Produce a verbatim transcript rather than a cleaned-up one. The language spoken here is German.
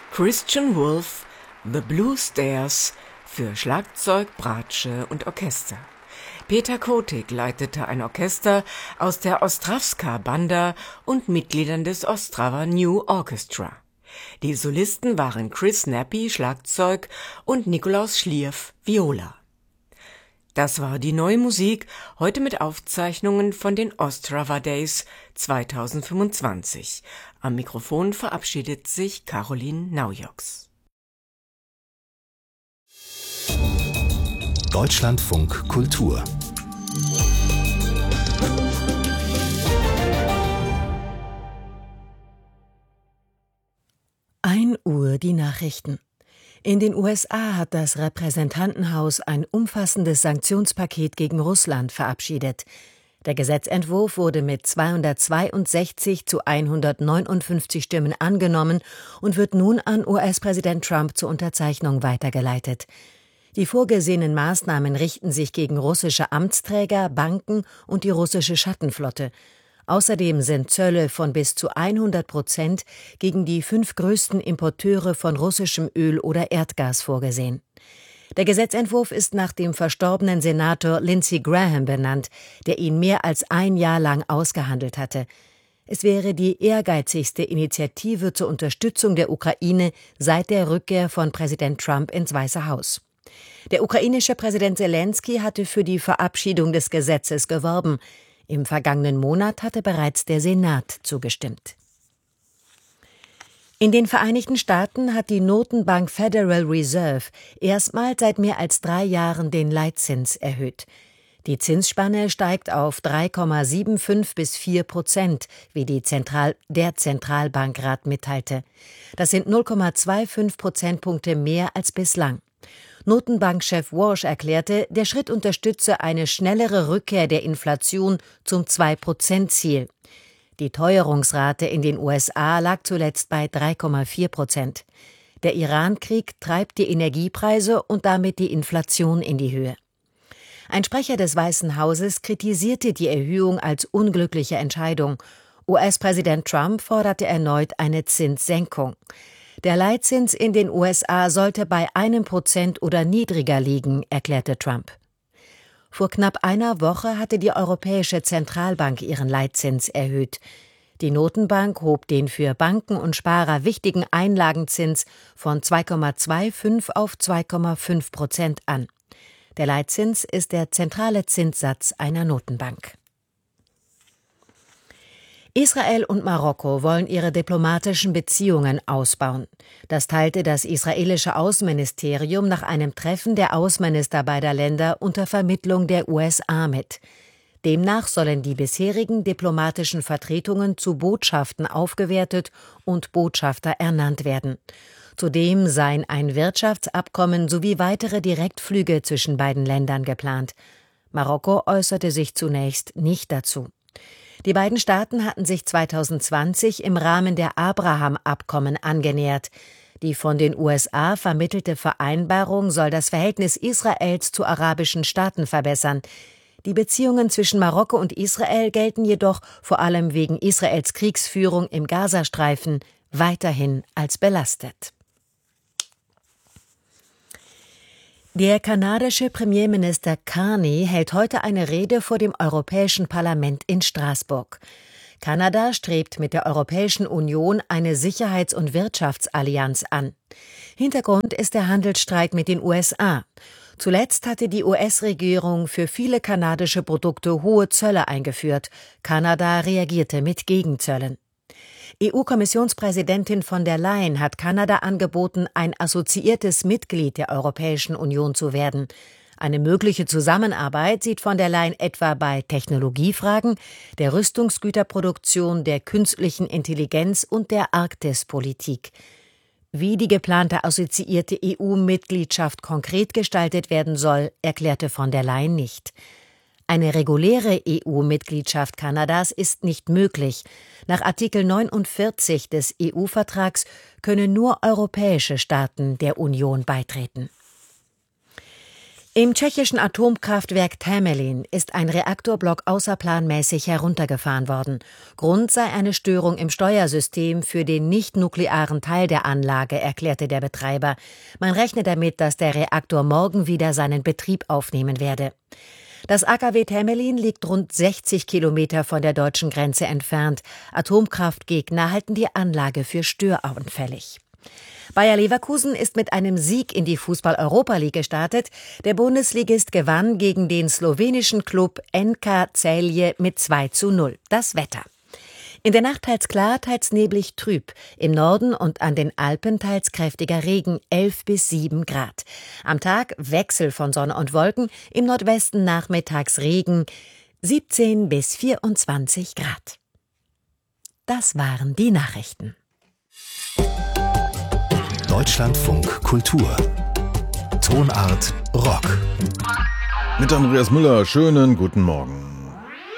Christian Wolff, The Blue Stairs für Schlagzeug, Bratsche und Orchester. Peter Kotik leitete ein Orchester aus der Ostrawska Banda und Mitgliedern des Ostrava New Orchestra. Die Solisten waren Chris Nappy, Schlagzeug, und Nikolaus Schlierf, Viola. Das war die neue Musik, heute mit Aufzeichnungen von den Ostrava Days zweitausendfünfundzwanzig. Am Mikrofon verabschiedet sich Caroline Naujoks. Deutschlandfunk Kultur. ein Uhr die Nachrichten. In den U S A hat das Repräsentantenhaus ein umfassendes Sanktionspaket gegen Russland verabschiedet. Der Gesetzentwurf wurde mit zweihundertzweiundsechzig zu hundertneunundfünfzig Stimmen angenommen und wird nun an U S-Präsident Trump zur Unterzeichnung weitergeleitet. Die vorgesehenen Maßnahmen richten sich gegen russische Amtsträger, Banken und die russische Schattenflotte. Außerdem sind Zölle von bis zu hundert Prozent gegen die fünf größten Importeure von russischem Öl oder Erdgas vorgesehen. Der Gesetzentwurf ist nach dem verstorbenen Senator Lindsey Graham benannt, der ihn mehr als ein Jahr lang ausgehandelt hatte. Es wäre die ehrgeizigste Initiative zur Unterstützung der Ukraine seit der Rückkehr von Präsident Trump ins Weiße Haus. Der ukrainische Präsident Selensky hatte für die Verabschiedung des Gesetzes geworben. Im vergangenen Monat hatte bereits der Senat zugestimmt. In den Vereinigten Staaten hat die Notenbank Federal Reserve erstmals seit mehr als drei Jahren den Leitzins erhöht. Die Zinsspanne steigt auf drei Komma fünfundsiebzig bis vier Prozent, wie die Zentral- der Zentralbankrat mitteilte. Das sind null Komma fünfundzwanzig Prozentpunkte mehr als bislang. Notenbankchef Walsh erklärte, der Schritt unterstütze eine schnellere Rückkehr der Inflation zum zwei Prozent Ziel. Die Teuerungsrate in den U S A lag zuletzt bei drei Komma vier Prozent. Der Iran-Krieg treibt die Energiepreise und damit die Inflation in die Höhe. Ein Sprecher des Weißen Hauses kritisierte die Erhöhung als unglückliche Entscheidung. U S-Präsident Trump forderte erneut eine Zinssenkung. Der Leitzins in den U S A sollte bei einem Prozent oder niedriger liegen, erklärte Trump. Vor knapp einer Woche hatte die Europäische Zentralbank ihren Leitzins erhöht. Die Notenbank hob den für Banken und Sparer wichtigen Einlagenzins von zwei Komma fünfundzwanzig auf zwei Komma fünf Prozent an. Der Leitzins ist der zentrale Zinssatz einer Notenbank. Israel und Marokko wollen ihre diplomatischen Beziehungen ausbauen. Das teilte das israelische Außenministerium nach einem Treffen der Außenminister beider Länder unter Vermittlung der U S A mit. Demnach sollen die bisherigen diplomatischen Vertretungen zu Botschaften aufgewertet und Botschafter ernannt werden. Zudem seien ein Wirtschaftsabkommen sowie weitere Direktflüge zwischen beiden Ländern geplant. Marokko äußerte sich zunächst nicht dazu. Die beiden Staaten hatten sich zweitausendzwanzig im Rahmen der Abraham-Abkommen angenähert. Die von den U S A vermittelte Vereinbarung soll das Verhältnis Israels zu arabischen Staaten verbessern. Die Beziehungen zwischen Marokko und Israel gelten jedoch vor allem wegen Israels Kriegsführung im Gazastreifen weiterhin als belastet. Der kanadische Premierminister Carney hält heute eine Rede vor dem Europäischen Parlament in Straßburg. Kanada strebt mit der Europäischen Union eine Sicherheits- und Wirtschaftsallianz an. Hintergrund ist der Handelsstreit mit den U S A. Zuletzt hatte die U S-Regierung für viele kanadische Produkte hohe Zölle eingeführt. Kanada reagierte mit Gegenzöllen. E U-Kommissionspräsidentin von der Leyen hat Kanada angeboten, ein assoziiertes Mitglied der Europäischen Union zu werden. Eine mögliche Zusammenarbeit sieht von der Leyen etwa bei Technologiefragen, der Rüstungsgüterproduktion, der künstlichen Intelligenz und der Arktispolitik. Wie die geplante assoziierte E U-Mitgliedschaft konkret gestaltet werden soll, erklärte von der Leyen nicht. Eine reguläre E U-Mitgliedschaft Kanadas ist nicht möglich. Nach Artikel neunundvierzig des E U-Vertrags können nur europäische Staaten der Union beitreten. Im tschechischen Atomkraftwerk Temelín ist ein Reaktorblock außerplanmäßig heruntergefahren worden. Grund sei eine Störung im Steuersystem für den nicht-nuklearen Teil der Anlage, erklärte der Betreiber. Man rechne damit, dass der Reaktor morgen wieder seinen Betrieb aufnehmen werde. Das A K W Temelín liegt rund sechzig Kilometer von der deutschen Grenze entfernt. Atomkraftgegner halten die Anlage für störanfällig. Bayer Leverkusen ist mit einem Sieg in die Fußball-Europa League gestartet. Der Bundesligist gewann gegen den slowenischen Klub N K Celje mit zwei zu null. Das Wetter. In der Nacht teils klar, teils neblig trüb. Im Norden und an den Alpen teils kräftiger Regen, elf bis sieben Grad. Am Tag Wechsel von Sonne und Wolken, im Nordwesten nachmittags Regen, siebzehn bis vierundzwanzig Grad. Das waren die Nachrichten. Deutschlandfunk Kultur. Tonart Rock. Mit Andreas Müller, schönen guten Morgen.